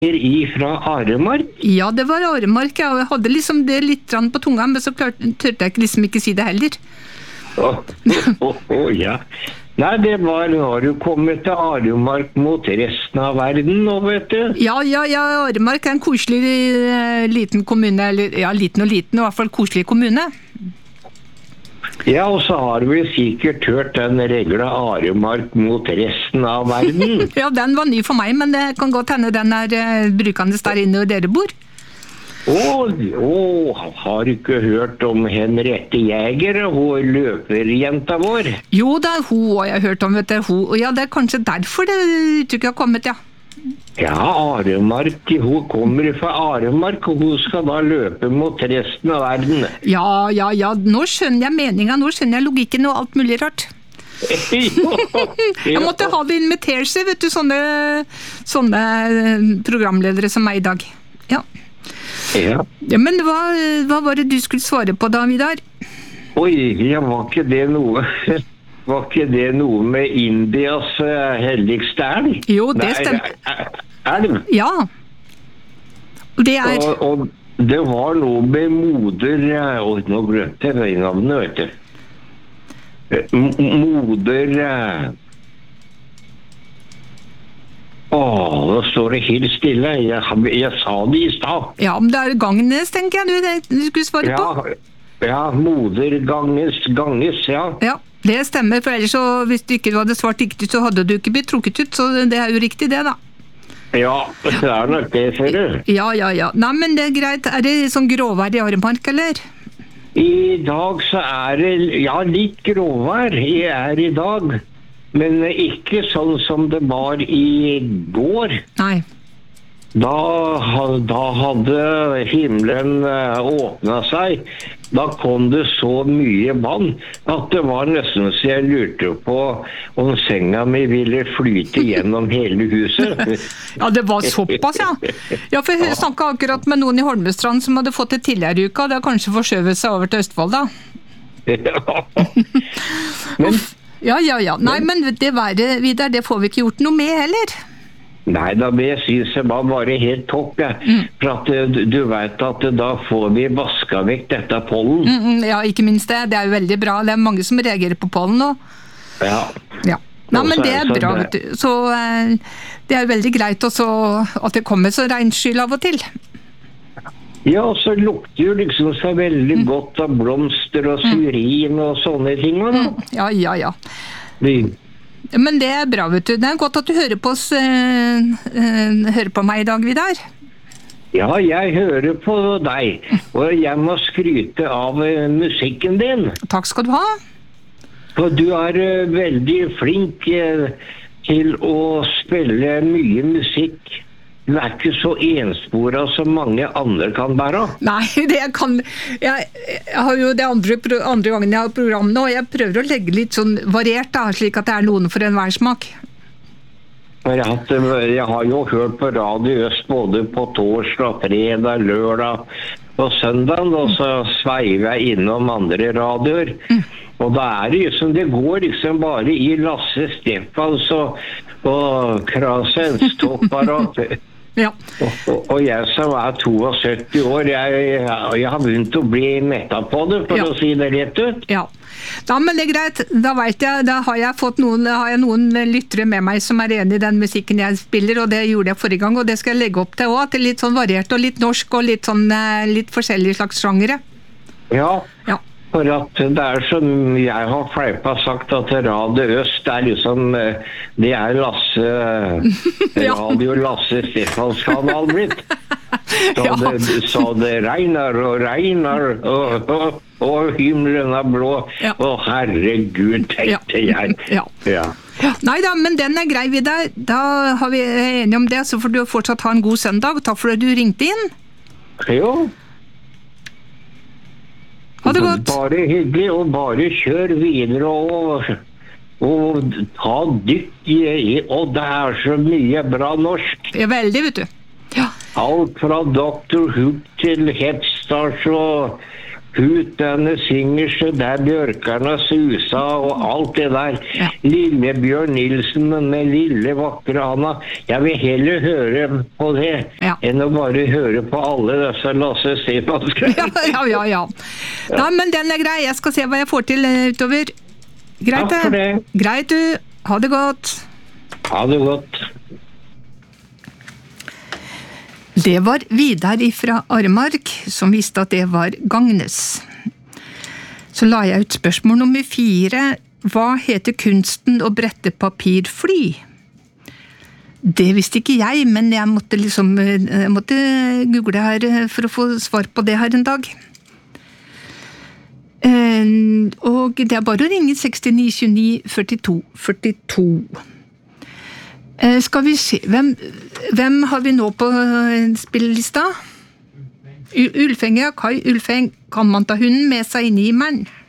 Fra Aremark? Ja, det var Aremark. Jeg hadde liksom det litt på tunga, men så tørte jeg liksom ikke si det heller. Ja. Nei, det var, har du kommet til Aremark mot resten av verden nå, vet du? Ja, Aremark en koselig liten kommune, eller ja, liten, i hvert fall koselig kommune. Ja, og så har vi sikkert hørt den regla Aremark mot resten av verden. Ja, den var ny for meg, men det kan godt hende den brukende der inne hvor dere bor. Har du ikke hørt om Henriette Jæger, hun løperjenta vår? Jo da, hun har jeg hørt om, vet du. Ja, det kanskje derfor det uttrykket har kommet, ja. Ja, Aremark, hun kommer fra Aremark, og hun skal da løpe mot resten av verden. Ja, nå skjønner jeg meningen, nå skjønner jeg logikken og alt mulig rart. Jeg måtte ha det invitert seg, vet du, sånne programledere som meg i dag. Ja, men hva var det du skulle svare på da, Vidar? Var ikke det noe... Var ikke det noe med Indias helligste elv? Jo, det stemmer. Elv? Ja. Det Og det var noe med moder... nå glemte jeg navnet, vet du. Moder... nå står det helt stille. Jeg sa det i stad. Ja, men det Gagnes, tenker jeg du skulle svare på. Ja, moder Ganges, ja. Ja. Det stemmer, for ellers så, hvis du ikke hadde svart riktig, så hadde du ikke blitt trukket ut, så det jo riktig det da. Ja, det nok det, ser du. Ja. Nei, men det greit. Det sånn gråvær i Aremark, eller? I dag så det, litt gråvær i dag, men ikke sånn som det var i går. Nei. Da hadde himmelen åpnet seg. Da kom det så mye vann at det var nesten så jeg lurte på om senga mi ville flyte gjennom hele huset. Ja, det var såpass, ja. Ja, for jeg snakket akkurat med noen i Holmestrand som hadde fått det tidligere i uka. Det har kanskje forskjøvet seg over til Østfold, da. Men, ja. Nei, men det været, Vidar, det får vi ikke gjort noe med heller. Nei, da synes jeg bare helt topp, for at du vet at da får vi vasket vekk dette pollen. Ja, ikke minst det. Det jo veldig bra. Det mange som reagerer på pollen nå. Ja. Nei, men det bra, vet du. Så det veldig greit også at det kommer så regnskyld av og til. Ja, og så lukter jo liksom så veldig godt av blomster og syrin og sånne ting. Ja. Men det bra, vet du. Det godt at du hører på oss, hører på meg i dag, Vidar. Ja, jeg hører på deg, og jeg må skryte av musikken din. Takk skal du ha. For du veldig flink til å spille mye musikk. Du ikke så ensporet som mange andre kan være. Nei, jeg har jo det andre gangen jeg har program nå, og jeg prøver å legge litt sånn variert da, slik at det noen for enhver smak. Jeg har jo hørt på Radio Øst både på torsdag, fredag, lørdag og søndag, og så sveiver jeg innom andre radioer. Og da det liksom, det går liksom bare i Lasse Stefans og Krasens toppapparat. Ja. Og jeg som 72 år, jeg har begynt å bli mettet på det, for å si det rett ut. Ja, men det greit. Da vet jeg, da har jeg noen lyttere med meg som enig i den musikken jeg spiller, og det gjorde jeg forrige gang, og det skal jeg legge opp til også, at det litt sånn variert og litt norsk, og litt forskjellige slags sjangere. Ja. For at det som jeg har fleipa sagt at Radio Øst liksom, det Lasse, Radio Lasse Stefans kanal blitt. Så det regner og himmelen blå. Å herregud, tenkte jeg. Ja. Nei da, men den grei, Vidar. Da har vi enige om det, så får du fortsatt ha en god søndag. Takk for at du ringte inn. Jo. Ha det godt. Bare hyggelig, og bare kjør videre og ta dykk i, og det så mye bra norsk. Ja, veldig, vet du. Ja. Alt fra Dr. Hook til Headstars Putene synger så der bjørkarna susa og alt det der. Lille Bjørn Nilsen med lille vakre Anna. Jeg vil heller høre på det enn å bare høre på alle disse Lasse Stefans-greier. Ja. Nei, men den grei. Jeg skal se hva jeg får til utover. Greit, takk for det. Greit, du. Ha det godt. Ha det godt. Det var Vidar fra Aremark som visste at det var Gagnes. Så la jeg ut spørsmål nummer 4. Hva heter kunsten å brette papirfly? Det visste ikke jeg, men jeg måtte google her for å få svar på det her en dag. Og det er bare å ringe 69 29 42 42. Skal vi se, hvem har vi nå på spillelista? Ulfeng, Kai Ulfeng. Kan man ta hunden med seg inn i himmelen?